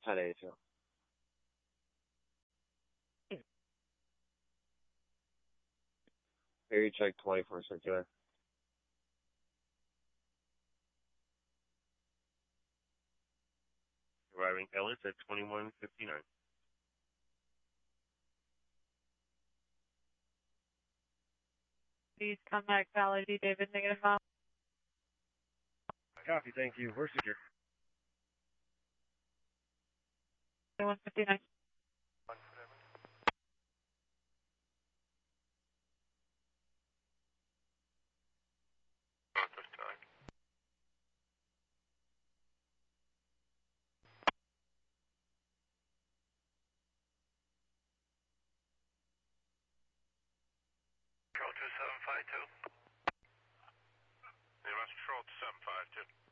1082. Area check 24 circular. Arriving Ellis at 2159. Please contact Valley D. David, negative mile. Copy, thank you. We're secure. 2159. Control 2752. Control 2752.